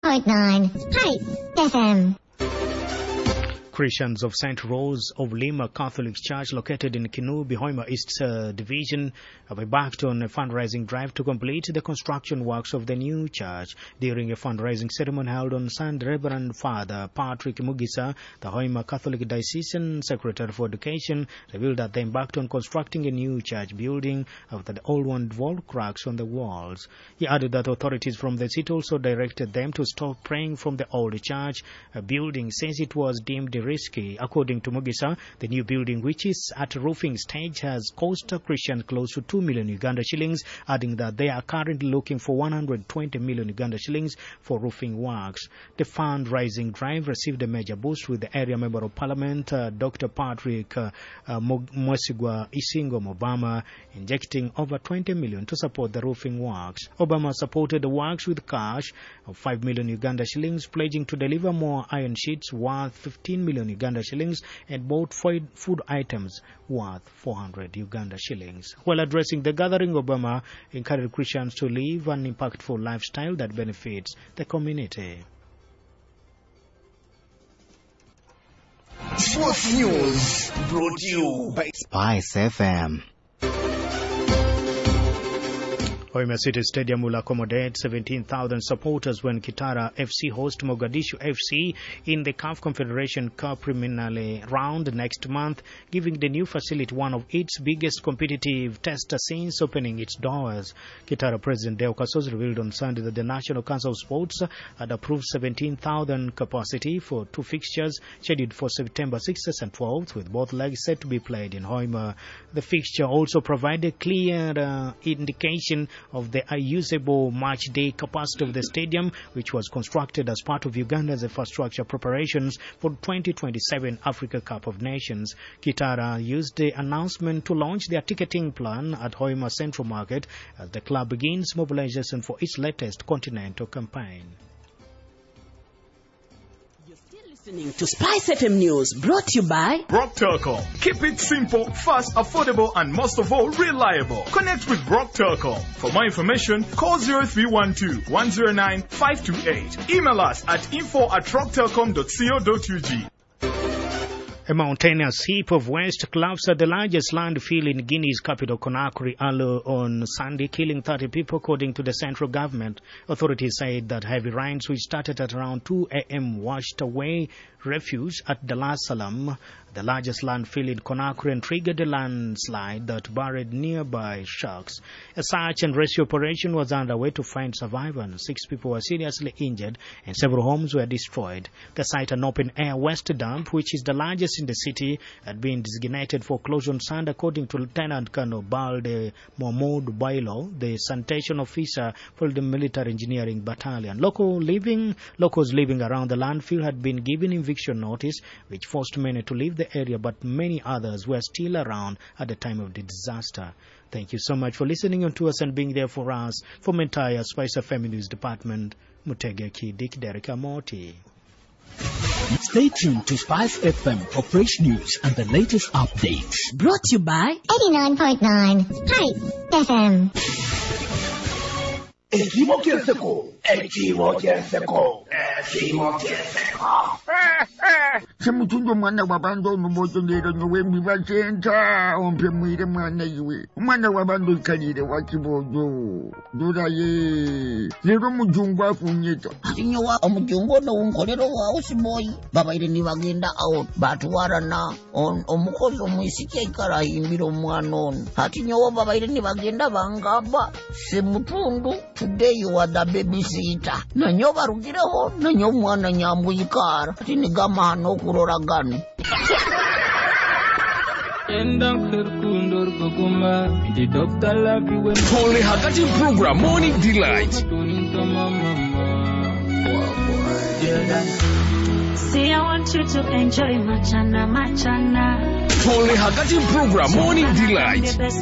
89.9 Hype FM. Christians of St. Rose of Lima Catholic Church, located in Kinubi, Hoima East Division, have embarked on a fundraising drive to complete the construction works of the new church. During a fundraising ceremony held on Sunday, Reverend Father Patrick Mugisa, the Hoima Catholic Diocesan Secretary for Education, revealed that they embarked on constructing a new church building after the old one developed cracks on the walls. He added that authorities from the city also directed them to stop praying from the old church building since it was deemed risky. According to Mugisa, the new building, which is at a roofing stage, has cost Christians close to 2 million Uganda shillings, adding that they are currently looking for 120 million Uganda shillings for roofing works. The fundraising drive received a major boost, with the area member of parliament, Dr. Patrick Mwesigwa Isingo Obama, injecting over 20 million to support the roofing works. Obama supported the works with cash of 5 million Uganda shillings, pledging to deliver more iron sheets worth 15 million Uganda shillings and bought food items worth 400 Uganda shillings. While addressing the gathering, Obama encouraged Christians to live an impactful lifestyle that benefits the community. Sports News brought to you by Spice FM. Hoima City Stadium will accommodate 17,000 supporters when Kitara FC host Mogadishu FC in the CAF Confederation Cup preliminary round next month, giving the new facility one of its biggest competitive tests since opening its doors. Kitara President Deo Kasos revealed on Sunday that the National Council of Sports had approved 17,000 capacity for two fixtures scheduled for September 6th and 12th, with both legs set to be played in Hoima. The fixture also provided clear indication of the usable match day capacity of the stadium, which was constructed as part of Uganda's infrastructure preparations for 2027 Africa Cup of Nations. Kitara used the announcement to launch their ticketing plan at Hoima Central Market as the club begins mobilization for its latest continental campaign. Listening to Spice FM News, brought to you by Brock Telecom. Keep it simple, fast, affordable, and most of all, reliable. Connect with Brock Telecom. For more information, call 0312-109-528. Email us at info@rocktelecom.co.ug. A mountainous heap of waste collapsed at the largest landfill in Guinea's capital, Conakry, on Sunday, killing 30 people, according to the central government. Authorities said that heavy rains, which started at around 2 a.m., washed away refuse at Dar es Salaam, the largest landfill in Conakry, and triggered a landslide that buried nearby shacks. A search and rescue operation was underway to find survivors. 6 people were seriously injured and several homes were destroyed. The site, an open-air waste dump, which is the largest in the city, had been designated for closure on Sunday, according to Lieutenant Colonel Balde Mahmoud Bailo, the sanitation officer for the Military Engineering Battalion. Locals living around the landfill had been given eviction notice, which forced many to leave the area, but many others were still around at the time of the disaster. Thank you so much for listening to us and being there for us. From the entire Spice FM News Department, Mutegeki Dick Derek Amoti. Stay tuned to Spice FM for fresh news and the latest updates. Brought to you by 89.9 Hype FM. Semutungo mwana wabando numoto ndero nyowe mibachenta ompe mwire mwana iwe mwana wabando ikalire wakibojo duraye lero mujungwa kunyeta sinyowa omujungo no unkolero wa usiboyi babaire nibagenda out batwarana omukozi omwisike ikara himbiro omwana ono hati nyowa babaire nibagenda bangaba semutundu today you are the babysitter nanyo barugireho nanyo mwana nyambuyikara hati nigama hano kurora gani Holy Hakati program Morning Delight. See, I want you to enjoy machana. Holy Hakati program Morning Delight.